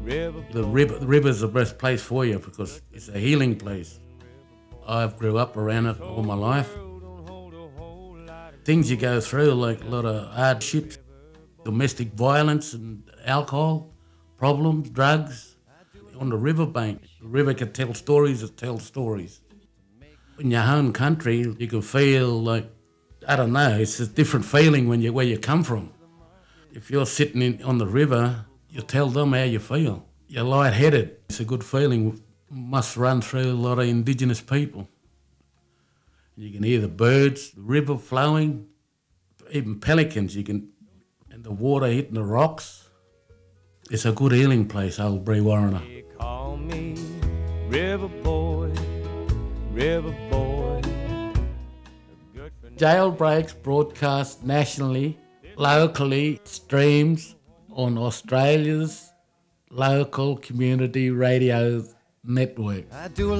The river's the best place for you because it's a healing place. I've grew up around it all my life. Things you go through, like a lot of hardships, domestic violence and alcohol problems, drugs. On the riverbank, the river can tell stories that tell stories. In your home country, you can feel like, I don't know, it's a different feeling when where you come from. If you're sitting on the river, you tell them how you feel. You're lightheaded. It's a good feeling. Must run through a lot of Indigenous people. You can hear the birds, the river flowing, even pelicans. And the water hitting the rocks. It's a good healing place, old Brewarrina. They call me River Boy, River Boy. Jailbreaks broadcast nationally, locally, streams on Australia's local community radio network.